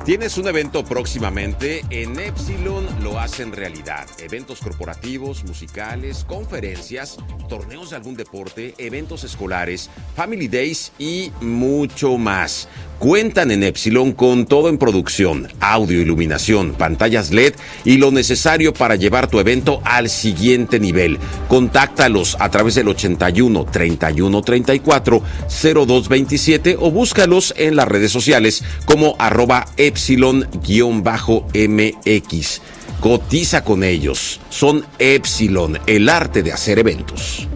¿Tienes un evento próximamente? En Epsilon lo hacen realidad. Eventos corporativos, musicales, conferencias, torneos de algún deporte, eventos escolares, family days y mucho más. Cuentan en Epsilon con todo en producción, audio, iluminación, pantallas LED y lo necesario para llevar tu evento al siguiente nivel. Contáctalos a través del 81 31 34 02 27 o búscalos en las redes sociales como @Epsilon_MX. Cotiza con ellos. Son Epsilon, el arte de hacer eventos.